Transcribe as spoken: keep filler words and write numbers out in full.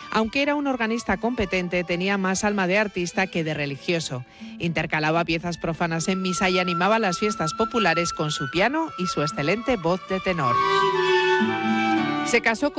Aunque era un organista competente, tenía más alma de artista que de religioso. Intercalaba piezas profanas en misa y animaba las fiestas populares con su piano y su excelente voz de tenor. Se casó con